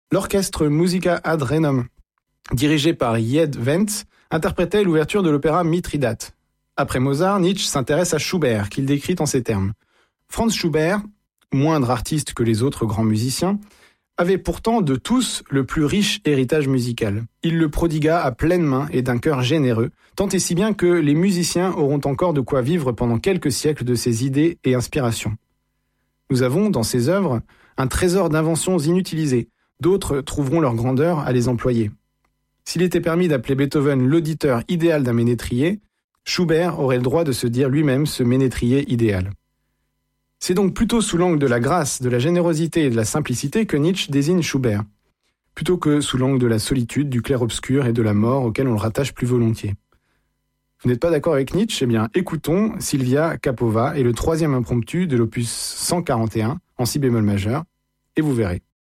L'orchestre Musica ad Renum, dirigé par Jed Wentz, interprétait l'ouverture de l'opéra Mithridate. Après Mozart, Nietzsche s'intéresse à Schubert, qu'il décrit en ces termes. Franz Schubert, moindre artiste que les autres grands musiciens, avait pourtant de tous le plus riche héritage musical. Il le prodigua à pleine main et d'un cœur généreux, tant et si bien que les musiciens auront encore de quoi vivre pendant quelques siècles de ses idées et inspirations. Nous avons, dans ses œuvres, un trésor d'inventions inutilisées. D'autres trouveront leur grandeur à les employer. S'il était permis d'appeler Beethoven l'auditeur idéal d'un ménétrier, Schubert aurait le droit de se dire lui-même ce ménétrier idéal. C'est donc plutôt sous l'angle de la grâce, de la générosité et de la simplicité que Nietzsche désigne Schubert, plutôt que sous l'angle de la solitude, du clair-obscur et de la mort auquel on le rattache plus volontiers. Vous n'êtes pas d'accord avec Nietzsche ? Eh bien, écoutons Silvia Kapova et le troisième impromptu de l'opus 141 en si bémol majeur, et vous verrez.